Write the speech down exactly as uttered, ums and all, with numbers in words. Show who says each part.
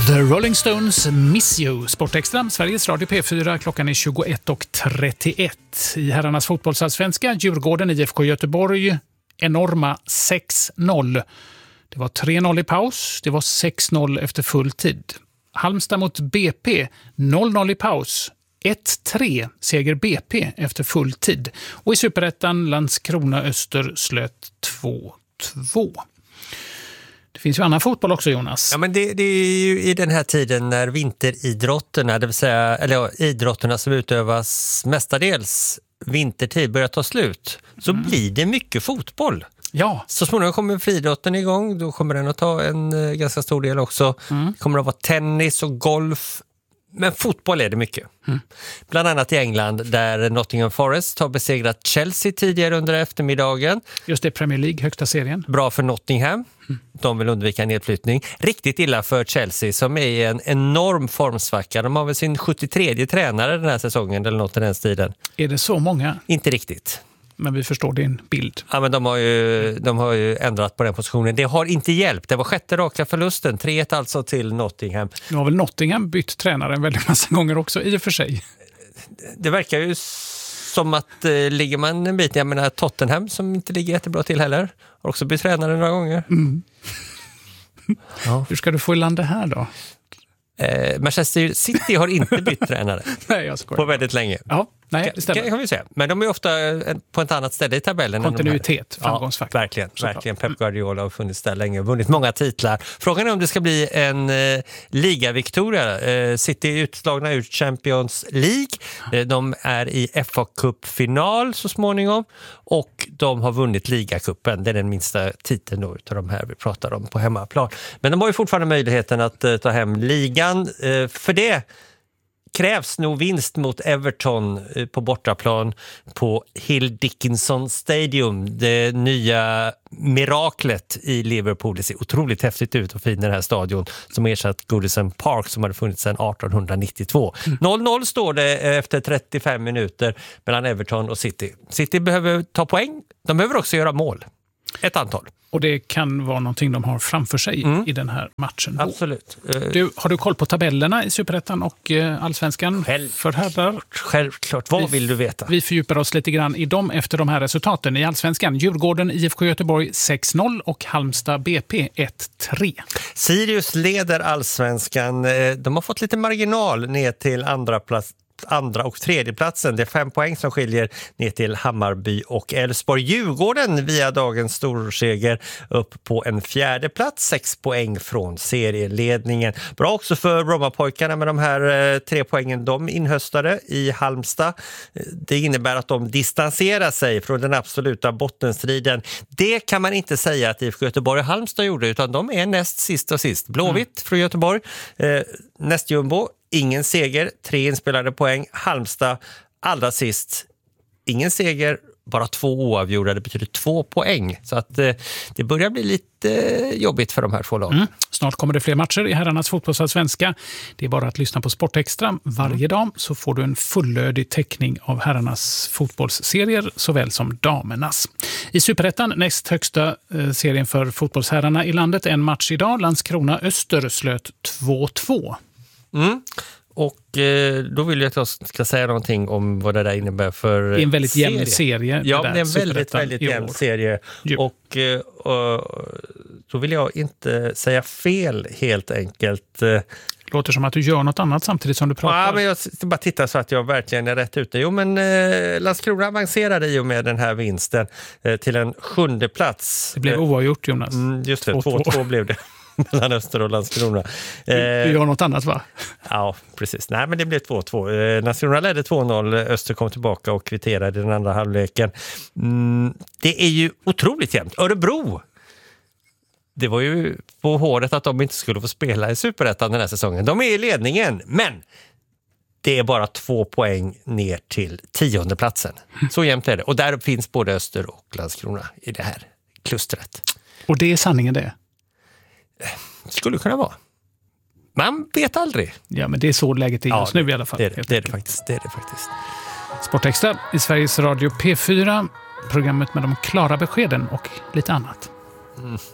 Speaker 1: The Rolling Stones Miss You. Sportextra, Sveriges Radio P fyra. Klockan är tjugoett och trettioett. I herrarnas fotbollsallsvenska, Djurgården I F K Göteborg, enorma sex noll. Det var tre noll i paus, det var sex noll efter full tid. Halmstad mot B P, noll noll i paus. ett tre seger B P efter full tid. Och i Superettan, Landskrona Öster slöt två två. Det finns ju annan fotboll också, Jonas.
Speaker 2: Ja, men det, det är ju i den här tiden när vinteridrotterna, det vill säga eller ja, idrotterna som utövas mestadels vintertid börjar ta slut, så mm. blir det mycket fotboll.
Speaker 1: Ja.
Speaker 2: Så småningom kommer friidrotten igång, då kommer den att ta en uh, ganska stor del också. Mm. Kommer det att vara tennis och golf. Men fotboll är det mycket. Mm. Bland annat i England där Nottingham Forest har besegrat Chelsea tidigare under eftermiddagen.
Speaker 1: Just det, Premier League, högsta serien.
Speaker 2: Bra för Nottingham. Mm. De vill undvika nedflyttning. Riktigt illa för Chelsea som är i en enorm formsvacka. De har väl sin sjuttiotredje tränare den här säsongen eller något i den stilen.
Speaker 1: Är det så många?
Speaker 2: Inte riktigt.
Speaker 1: Men vi förstår din bild.
Speaker 2: Ja, men de har ju, de har ju ändrat på den positionen. Det har inte hjälpt. Det var sjätte raka förlusten. tre ett alltså till Nottingham.
Speaker 1: Nu har väl Nottingham bytt tränare en väldigt massa gånger också, i och för sig.
Speaker 2: Det verkar ju som att eh, ligger man en bit, jag menar Tottenham som inte ligger jättebra till heller, har också bytt tränare några gånger. Mm. Ja. Hur ska du få i land det här då? Eh, Manchester City har inte bytt tränare.
Speaker 1: Nej, jag skojar.
Speaker 2: På väldigt länge.
Speaker 1: Ja, nej, det stämmer.
Speaker 2: Kan, kan vi säga. Men de är ofta på ett annat ställe i tabellen.
Speaker 1: Kontinuitet, framgångsfaktor.
Speaker 2: Ja, verkligen. verkligen. Pep Guardiola har funnits där länge och vunnit många titlar. Frågan är om det ska bli en eh, liga-viktoria. Eh, City är utslagna ur Champions League. Eh, de är i F A-cup-final så småningom. Och de har vunnit ligacupen. Det är den minsta titeln då utav de här vi pratar om på hemmaplan. Men de har ju fortfarande möjligheten att eh, ta hem ligan. Eh, för det krävs nog vinst mot Everton på bortaplan på Hill Dickinson Stadium. Det nya miraklet i Liverpool. Det ser otroligt häftigt ut och fin den här stadion som ersatt Goodison Park som hade funnits sedan arton nittiotvå. Mm. noll noll står det efter trettiofem minuter mellan Everton och City. City behöver ta poäng. De behöver också göra mål. Ett antal.
Speaker 1: Och det kan vara någonting de har framför sig mm. i den här matchen. Då.
Speaker 2: Absolut.
Speaker 1: Du, har du koll på tabellerna i Superettan och uh, Allsvenskan
Speaker 2: Själv,
Speaker 1: för herrar?
Speaker 2: Självklart. Vad vi, vill du veta?
Speaker 1: Vi fördjupar oss lite grann i dem efter de här resultaten. I Allsvenskan, Djurgården I F K Göteborg sex noll och Halmstad B P ett tre.
Speaker 2: Sirius leder Allsvenskan. De har fått lite marginal ner till andra plats. Andra och tredje platsen. Det är fem poäng som skiljer ner till Hammarby och Elfsborg. Djurgården via dagens storseger upp på en fjärde plats. Sex poäng från serieledningen. Bra också för Brommapojkarna med de här eh, tre poängen de inhöstade i Halmstad. Det innebär att de distanserar sig från den absoluta bottenstriden. Det kan man inte säga att I F K Göteborg och Halmstad gjorde, utan de är näst sist och sist. Blåvitt mm. från Göteborg. Eh, näst jumbo. Ingen seger, tre inspelade poäng. Halmstad allra sist. Ingen seger, bara två oavgjorda. Det betyder två poäng. Så att eh, det börjar bli lite eh, jobbigt för de här två lagen. Mm.
Speaker 1: Snart kommer det fler matcher i herrarnas fotbollsallsvenska. Det är bara att lyssna på Sportextra varje mm. dag, så får du en fullödig täckning av herrarnas fotbollsserier såväl som damernas. I Superettan, näst högsta eh, serien för fotbollsherrarna i landet, en match idag. Landskrona Öster slöt två två.
Speaker 2: Mm. Och eh, då vill jag att jag ska säga någonting om vad det där innebär för
Speaker 1: det är en väldigt
Speaker 2: serie.
Speaker 1: jämn serie.
Speaker 2: Ja, det är en väldigt, väldigt jämn serie. Jo. Och, eh, och då vill jag inte säga fel helt enkelt.
Speaker 1: Låter som att du gör något annat samtidigt som du pratar.
Speaker 2: Ja, men jag ska bara titta så att jag verkligen är rätt ute. Jo, men eh, Landskrona avancerade i och med den här vinsten eh, till en sjunde plats.
Speaker 1: Det blev oavgjort, Jonas.
Speaker 2: Mm, just det, två två blev det. Mellan Öster och Landskrona.
Speaker 1: Du, du gör något annat, va?
Speaker 2: Ja, precis. Nej, men det blev två två. Eh, Landskrona ledde två noll. Öster kom tillbaka och kvitterade den andra halvleken. Mm, det är ju otroligt jämnt. Örebro! Det var ju på håret att de inte skulle få spela i Superettan den här säsongen. De är i ledningen, men det är bara två poäng ner till tionde platsen. Så jämnt är det. Och där finns både Öster och Landskrona i det här klustret.
Speaker 1: Och det är sanningen det?
Speaker 2: Skulle kunna vara. Man vet aldrig.
Speaker 1: Ja, men det är så läget är just ja, nu i alla fall.
Speaker 2: Det är det, det, är det, faktiskt, det är det faktiskt.
Speaker 1: Sportextra i Sveriges Radio P fyra. Programmet med de klara beskeden och lite annat.
Speaker 2: Mm.